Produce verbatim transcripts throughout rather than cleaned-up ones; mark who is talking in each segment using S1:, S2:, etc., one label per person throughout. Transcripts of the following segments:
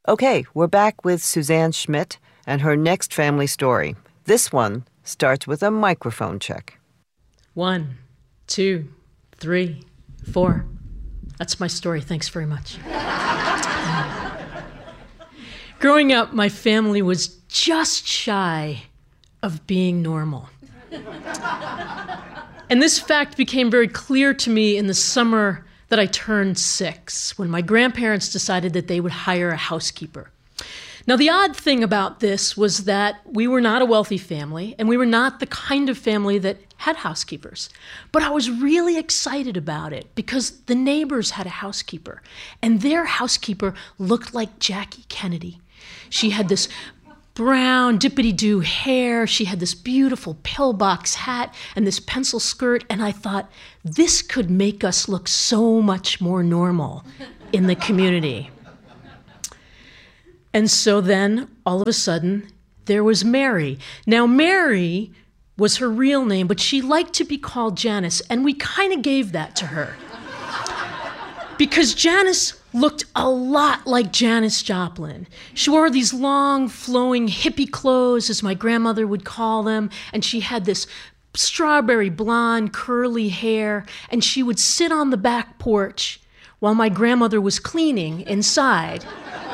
S1: Okay, we're back with Suzanne Schmidt and her next family story. This one starts with a microphone check.
S2: One, two, three, four. That's my story. Thanks very much. Growing up, my family was just shy of being normal. And this fact became very clear to me in the summer that I turned six, when my grandparents decided that they would hire a housekeeper. Now, the odd thing about this was that we were not a wealthy family, and we were not the kind of family that had housekeepers. But I was really excited about it because the neighbors had a housekeeper, and their housekeeper looked like Jackie Kennedy. She had this brown dippity-doo hair, she had this beautiful pillbox hat and this pencil skirt, and I thought, this could make us look so much more normal in the community. And so then, all of a sudden, there was Mary. Now, Mary was her real name, but she liked to be called Janice, and we kind of gave that to her. Because Janice looked a lot like Janis Joplin. She wore these long, flowing hippie clothes, as my grandmother would call them, and she had this strawberry blonde, curly hair, and she would sit on the back porch while my grandmother was cleaning inside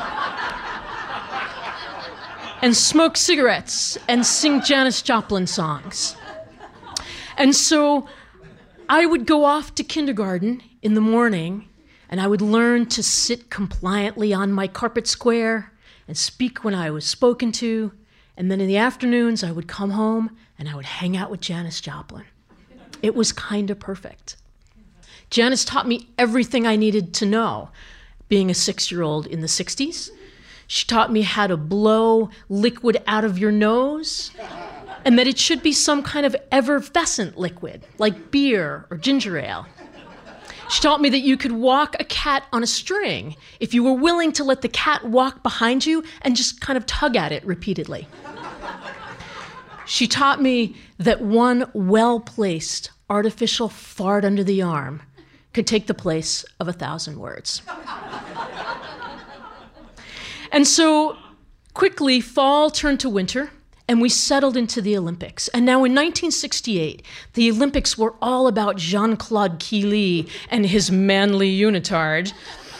S2: and smoke cigarettes and sing Janis Joplin songs. And so I would go off to kindergarten in the morning, and I would learn to sit compliantly on my carpet square and speak when I was spoken to. And then in the afternoons, I would come home and I would hang out with Janis Joplin. It was kind of perfect. Janis taught me everything I needed to know, being a six-year-old in the sixties. She taught me how to blow liquid out of your nose, and that it should be some kind of effervescent liquid, like beer or ginger ale. She taught me that you could walk a cat on a string if you were willing to let the cat walk behind you and just kind of tug at it repeatedly. She taught me that one well-placed artificial fart under the arm could take the place of a thousand words. And so quickly, fall turned to winter, and we settled into the Olympics. And now in nineteen sixty-eight, the Olympics were all about Jean-Claude Killy and his manly unitard,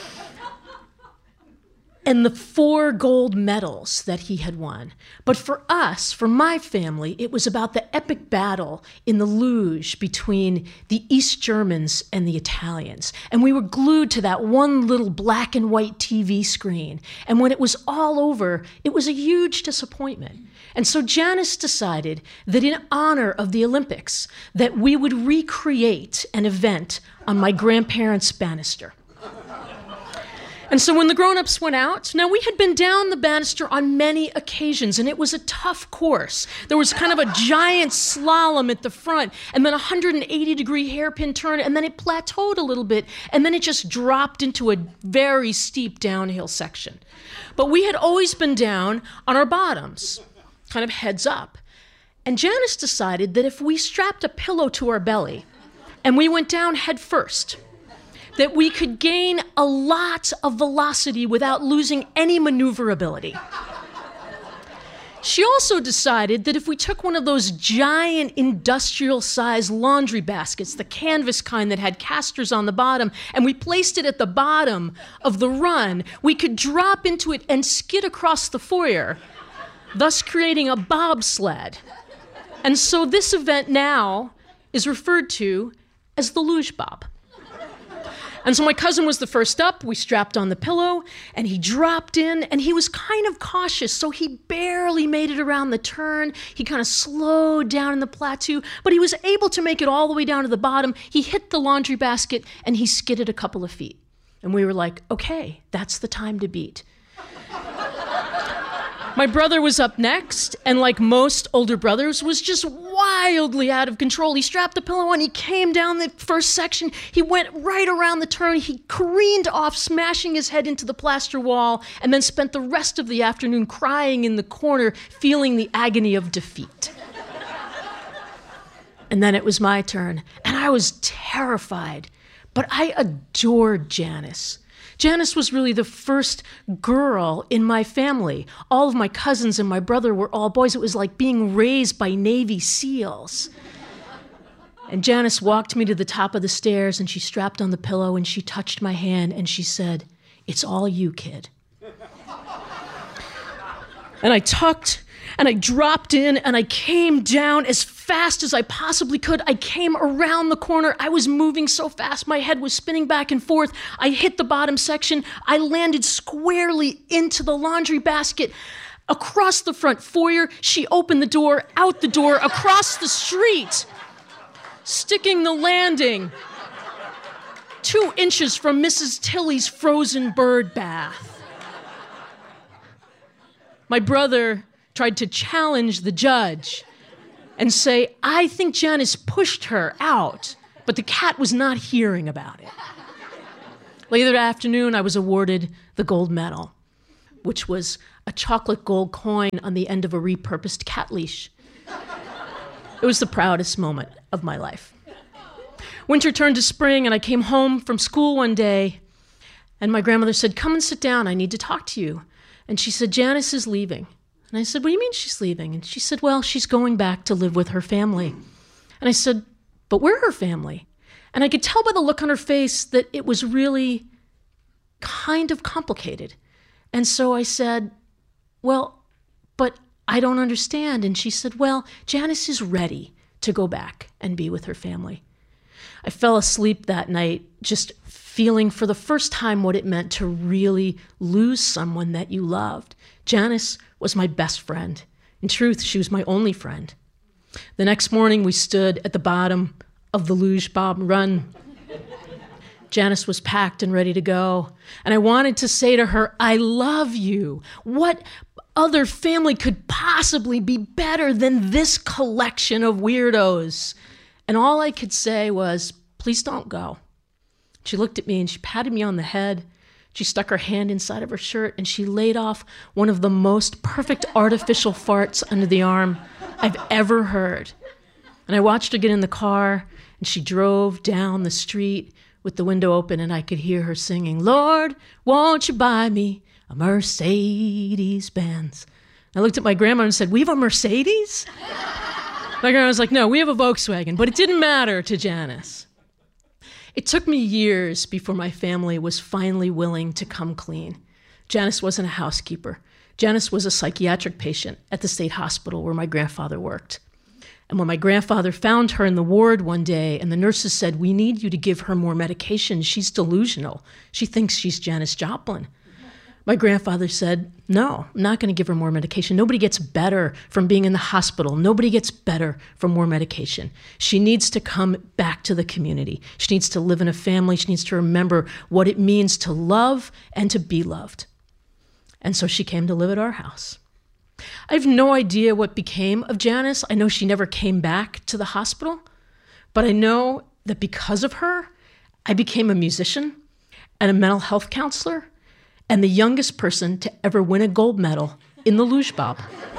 S2: and the four gold medals that he had won. But for us, for my family, it was about the epic battle in the luge between the East Germans and the Italians. And we were glued to that one little black and white T V screen. And when it was all over, it was a huge disappointment. And so Janis decided that in honor of the Olympics, that we would recreate an event on my grandparents' banister. And so when the grown-ups went out, now we had been down the banister on many occasions, and it was a tough course. There was kind of a giant slalom at the front, and then a one hundred eighty degree hairpin turn, and then it plateaued a little bit, and then it just dropped into a very steep downhill section. But we had always been down on our bottoms, kind of heads up. And Janis decided that if we strapped a pillow to our belly and we went down head first, that we could gain a lot of velocity without losing any maneuverability. She also decided that if we took one of those giant industrial-sized laundry baskets, the canvas kind that had casters on the bottom, and we placed it at the bottom of the run, we could drop into it and skid across the foyer, thus creating a bobsled. And so this event now is referred to as the luge bob. And so my cousin was the first up. We strapped on the pillow, and he dropped in, and he was kind of cautious, so he barely made it around the turn. He kind of slowed down in the plateau, but he was able to make it all the way down to the bottom. He hit the laundry basket, and he skidded a couple of feet. And we were like, okay, that's the time to beat. My brother was up next, and like most older brothers, was just wildly out of control. He strapped the pillow on, he came down the first section, he went right around the turn, he careened off, smashing his head into the plaster wall, and then spent the rest of the afternoon crying in the corner, feeling the agony of defeat. And then it was my turn, and I was terrified, but I adored Janis. Janice was really the first girl in my family. All of my cousins and my brother were all boys. It was like being raised by Navy SEALs. And Janice walked me to the top of the stairs, and she strapped on the pillow, and she touched my hand, and she said, "It's all you, kid." And I tucked, and I dropped in, and I came down as fast as I possibly could. I came around the corner. I was moving so fast. My head was spinning back and forth. I hit the bottom section. I landed squarely into the laundry basket. Across the front foyer, she opened the door, out the door, across the street, sticking the landing two inches from Missus Tilly's frozen bird bath. My brother tried to challenge the judge and say, "I think Janice pushed her out," but the cat was not hearing about it. Later that afternoon, I was awarded the gold medal, which was a chocolate gold coin on the end of a repurposed cat leash. It was the proudest moment of my life. Winter turned to spring, and I came home from school one day, and my grandmother said, "Come and sit down. I need to talk to you." And she said, "Janice is leaving." And I said, "What do you mean she's leaving?" And she said, "Well, she's going back to live with her family." And I said, "But we're her family." And I could tell by the look on her face that it was really kind of complicated. And so I said, "Well, but I don't understand." And she said, "Well, Janice is ready to go back and be with her family." I fell asleep that night just feeling for the first time what it meant to really lose someone that you loved. Janice was my best friend. In truth, she was my only friend. The next morning, we stood at the bottom of the Luge Bob Run. Janice was packed and ready to go. And I wanted to say to her, "I love you. What other family could possibly be better than this collection of weirdos?" And all I could say was, "Please don't go." She looked at me and she patted me on the head. She stuck her hand inside of her shirt and she laid off one of the most perfect artificial farts under the arm I've ever heard. And I watched her get in the car and she drove down the street with the window open and I could hear her singing, "Lord, won't you buy me a Mercedes-Benz?" I looked at my grandma and said, "We have a Mercedes?" My grandma was like, "No, we have a Volkswagen," but it didn't matter to Janice. It took me years before my family was finally willing to come clean. Janice wasn't a housekeeper. Janice was a psychiatric patient at the state hospital where my grandfather worked. And when my grandfather found her in the ward one day and the nurses said, "We need you to give her more medication. She's delusional. She thinks she's Janis Joplin." My grandfather said, "No, I'm not going to give her more medication. Nobody gets better from being in the hospital. Nobody gets better from more medication. She needs to come back to the community. She needs to live in a family. She needs to remember what it means to love and to be loved." And so she came to live at our house. I have no idea what became of Janice. I know she never came back to the hospital, but I know that because of her, I became a musician and a mental health counselor and the youngest person to ever win a gold medal in the Luge Bob.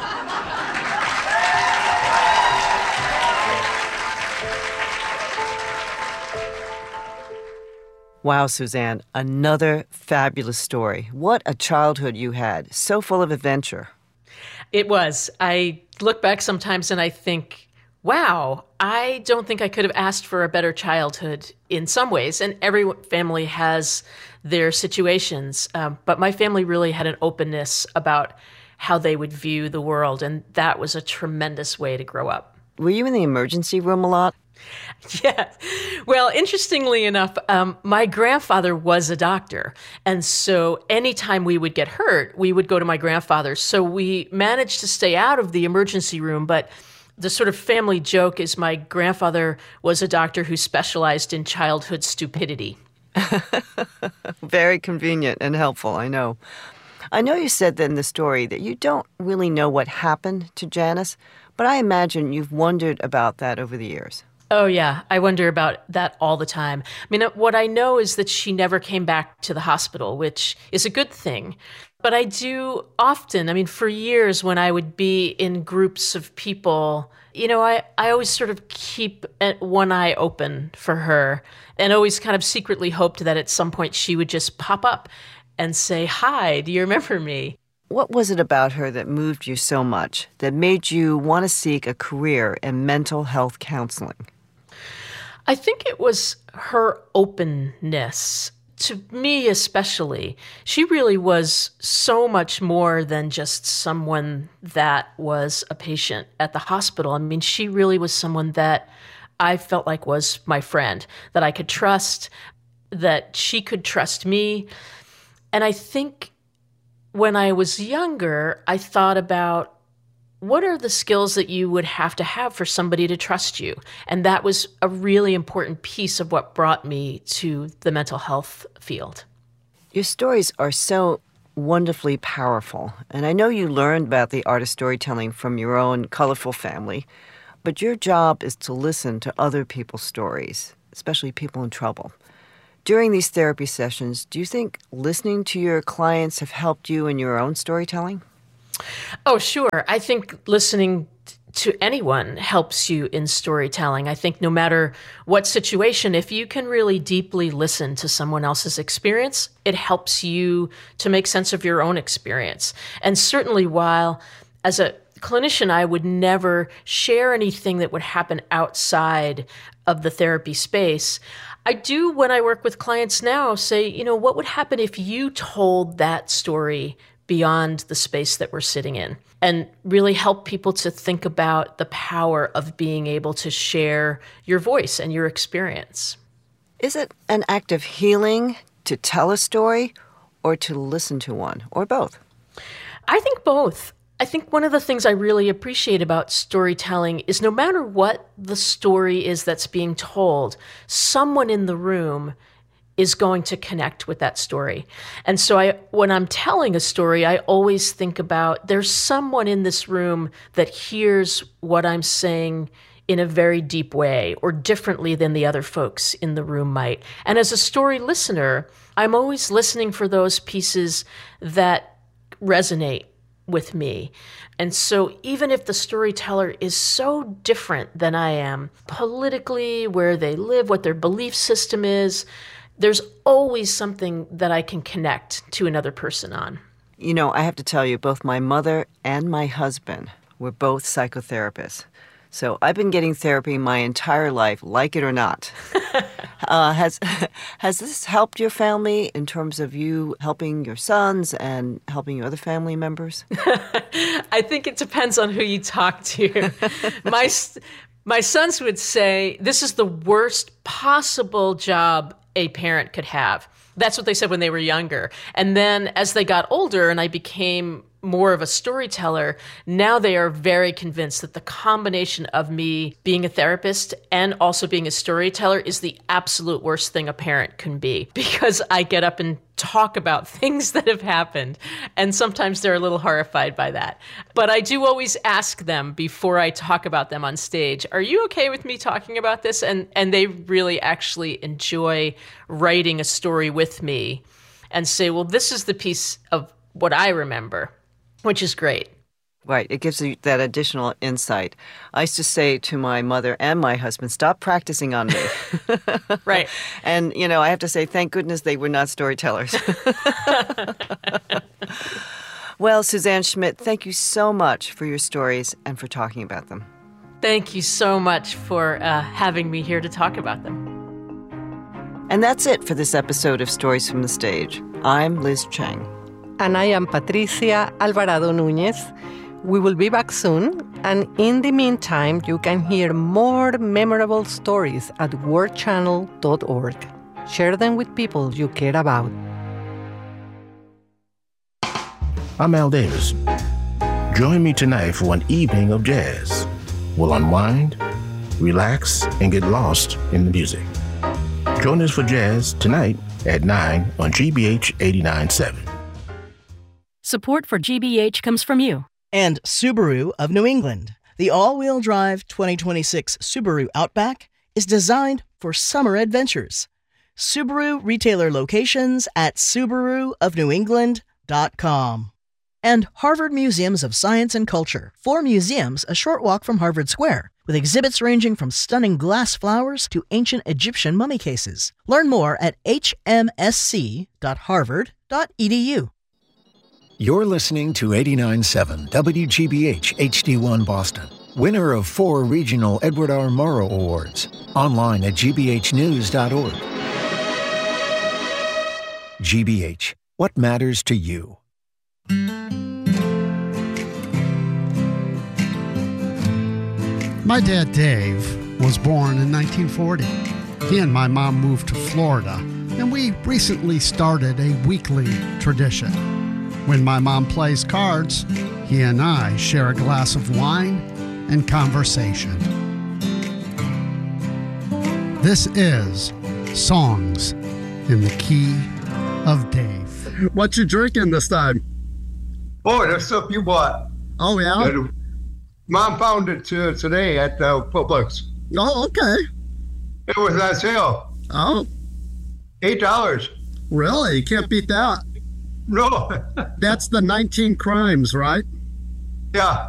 S1: Wow, Suzanne, another fabulous story. What a childhood you had, so full of adventure.
S2: It was. I look back sometimes and I think, wow, I don't think I could have asked for a better childhood in some ways. And every family has their situations. Um, but my family really had an openness about how they would view the world. And that was a tremendous way to grow up.
S1: Were you in the emergency room a lot?
S2: Yeah. Well, interestingly enough, um, my grandfather was a doctor. And so anytime we would get hurt, we would go to my grandfather. So we managed to stay out of the emergency room. But the sort of family joke is my grandfather was a doctor who specialized in childhood stupidity.
S1: Very convenient and helpful, I know. I know you said that in the story that you don't really know what happened to Janice, but I imagine you've wondered about that over the years.
S2: Oh, yeah. I wonder about that all the time. I mean, what I know is that she never came back to the hospital, which is a good thing. But I do often, I mean, for years when I would be in groups of people, you know, I, I always sort of keep one eye open for her and always kind of secretly hoped that at some point she would just pop up and say, "Hi, do you remember me?"
S1: What was it about her that moved you so much, that made you want to seek a career in mental health counseling?
S2: I think it was her openness. To me especially, she really was so much more than just someone that was a patient at the hospital. I mean, she really was someone that I felt like was my friend, that I could trust, that she could trust me. And I think when I was younger, I thought about, what are the skills that you would have to have for somebody to trust you? And that was a really important piece of what brought me to the mental health field.
S1: Your stories are so wonderfully powerful. And I know you learned about the art of storytelling from your own colorful family, but your job is to listen to other people's stories, especially people in trouble. During these therapy sessions, do you think listening to your clients have helped you in your own storytelling?
S2: Oh, sure. I think listening to anyone helps you in storytelling. I think no matter what situation, if you can really deeply listen to someone else's experience, it helps you to make sense of your own experience. And certainly while as a clinician, I would never share anything that would happen outside of the therapy space, I do, when I work with clients now, say, you know, what would happen if you told that story beyond the space that we're sitting in, and really help people to think about the power of being able to share your voice and your experience.
S1: Is it an act of healing to tell a story or to listen to one, or both?
S2: I think both. I think one of the things I really appreciate about storytelling is no matter what the story is that's being told, someone in the room is going to connect with that story. And so I, when I'm telling a story, I always think about there's someone in this room that hears what I'm saying in a very deep way or differently than the other folks in the room might. And as a story listener, I'm always listening for those pieces that resonate with me. And so even if the storyteller is so different than I am, politically, where they live, what their belief system is, there's always something that I can connect to another person on.
S1: You know, I have to tell you, both my mother and my husband were both psychotherapists. So I've been getting therapy my entire life, like it or not. uh, has has this helped your family in terms of you helping your sons and helping your other family members?
S2: I think it depends on who you talk to. my my sons would say, this is the worst possible job a parent could have. That's what they said when they were younger. And then as they got older and I became more of a storyteller, now they are very convinced that the combination of me being a therapist and also being a storyteller is the absolute worst thing a parent can be, because I get up and talk about things that have happened. And sometimes they're a little horrified by that. But I do always ask them before I talk about them on stage, are you okay with me talking about this? And, and they really actually enjoy writing a story with me and say, well, this is the piece of what I remember, which is great.
S1: Right. It gives you that additional insight. I used to say to my mother and my husband, stop practicing on me.
S2: Right.
S1: And, you know, I have to say, thank goodness they were not storytellers. Well, Suzanne Schmidt, thank you so much for your stories and for talking about them.
S2: Thank you so much for uh, having me here to talk about them.
S1: And that's it for this episode of Stories from the Stage. I'm Liz Cheng.
S3: And I am Patricia Alvarado Núñez. We will be back soon, and in the meantime, you can hear more memorable stories at word channel dot org. Share them with people you care about.
S4: I'm Al Davis. Join me tonight for an evening of jazz. We'll unwind, relax, and get lost in the music. Join us for jazz tonight at nine on G B H eighty-nine point seven.
S5: Support for G B H comes from you.
S6: And Subaru of New England. The all-wheel drive twenty twenty-six Subaru Outback is designed for summer adventures. Subaru retailer locations at Subaru of New England dot com. And Harvard Museums of Science and Culture. Four museums a short walk from Harvard Square, with exhibits ranging from stunning glass flowers to ancient Egyptian mummy cases. Learn more at h m s c dot harvard dot e d u.
S7: You're listening to eighty-nine point seven W G B H H D one Boston, winner of four regional Edward R. Murrow Awards. Online at g b h news dot org. G B H, what matters to you?
S8: My dad, Dave, was born in nineteen forty. He and my mom moved to Florida, and we recently started a weekly tradition. When my mom plays cards, he and I share a glass of wine and conversation. This is Songs in the Key of Dave. What you drinking this time?
S9: Oh, that's stuff you bought.
S8: Oh, yeah?
S9: Uh, Mom found it uh, today at uh, Publix.
S8: Oh, okay.
S9: It was on sale.
S8: Oh.
S9: Eight dollars.
S8: Really? You can't beat that.
S9: No.
S8: That's the nineteen crimes, right?
S9: Yeah.